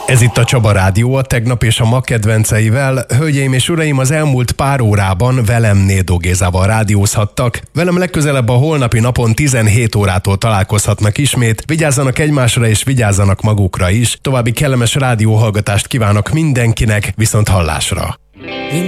Ez itt a Csaba Rádió, a tegnap és a ma kedvenceivel. Hölgyeim és uraim, az elmúlt pár órában velem Nédó Gézával rádiózhattak. Velem legközelebb a holnapi napon 17 órától találkozhatnak ismét. Vigyázzanak egymásra és vigyázzanak magukra is. További kellemes rádióhallgatást kívánok mindenkinek, viszont hallásra!